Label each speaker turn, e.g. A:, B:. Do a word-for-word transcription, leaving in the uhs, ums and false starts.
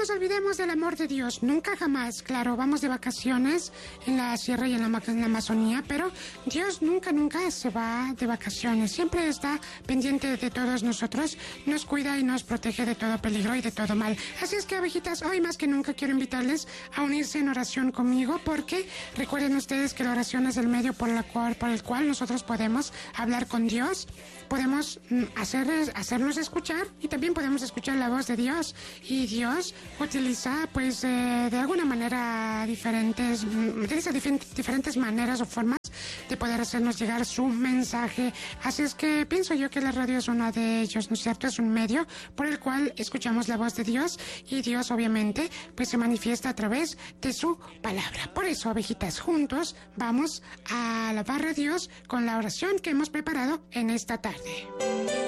A: nos olvidemos del amor de Dios, nunca jamás. Claro, vamos de vacaciones en la sierra y en la, Ma- en la Amazonía, pero Dios nunca, nunca se va de vacaciones. Siempre está pendiente de todos nosotros, nos cuida y nos protege de todo peligro y de todo mal. Así es que, abejitas, hoy más que nunca quiero invitarles a unirse en oración conmigo, porque recuerden ustedes que la oración es el medio por, la cual, por el cual nosotros podemos hablar con Dios, podemos mm, hacer, hacernos escuchar y también podemos escuchar la voz de Dios. Y Dios utiliza, pues, eh, de alguna manera diferentes, mm, utiliza difer- diferentes maneras o formas de poder hacernos llegar su mensaje. Así es que pienso yo que la radio es una de ellos, ¿no es cierto? Es un medio por el cual escuchamos la voz de Dios y Dios, obviamente, pues se manifiesta a través de su palabra. Por eso, abejitas, juntos vamos a alabar a Dios con la oración que hemos preparado en esta tarde.